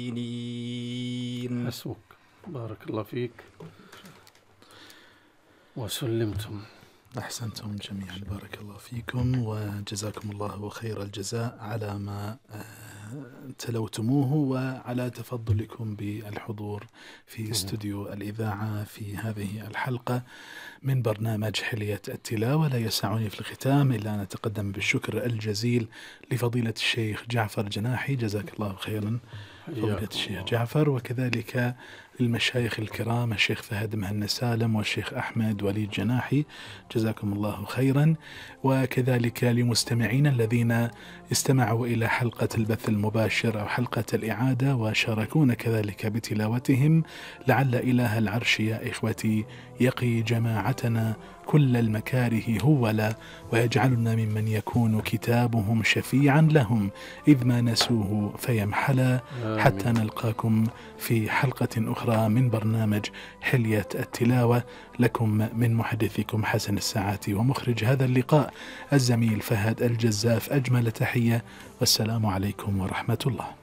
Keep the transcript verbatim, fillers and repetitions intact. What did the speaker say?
حسبك، بارك الله فيك وسلمتم. أحسنتم جميعا، بارك الله فيكم وجزاكم الله خير الجزاء على ما تلوتموه وعلى تفضلكم بالحضور في استوديو الإذاعة في هذه الحلقة من برنامج حلية التلاوة. لا يسعني في الختام إلا أن أتقدم بالشكر الجزيل لفضيلة الشيخ جعفر جناحي، جزاك الله خيرا فضيلة الشيخ جعفر، وكذلك للمشايخ الكرام الشيخ فهد مهنا سالم والشيخ أحمد وليد جناحي، جزاكم الله خيرا، وكذلك لمستمعين الذين استمعوا إلى حلقة البث المباشر أو حلقة الإعادة وشاركونا كذلك بتلاوتهم. لعل إله العرش يا إخوتي يقي جماعتنا كل المكاره هولا، ويجعلنا ممن يكون كتابهم شفيعا لهم إذ ما نسوه فيمحلا، حتى نلقاكم في حلقة أخرى من برنامج حلية التلاوة. لكم من محدثكم حسن الساعاتي ومخرج هذا اللقاء الزميل فهد الجزاف أجمل تحية، والسلام عليكم ورحمة الله.